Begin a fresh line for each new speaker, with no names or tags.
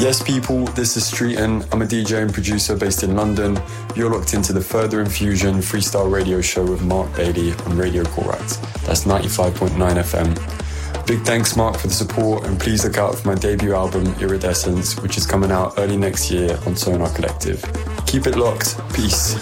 Yes, people, this is Streeton. I'm a DJ and producer based in London. You're locked into the Further Infusion freestyle radio show with Mark Bailey on Radio Correct. That's 95.9 FM. Big thanks, Mark, for the support, and please look out for my debut album, Iridescence, which is coming out early next year on Sonar Collective. Keep it locked. Peace.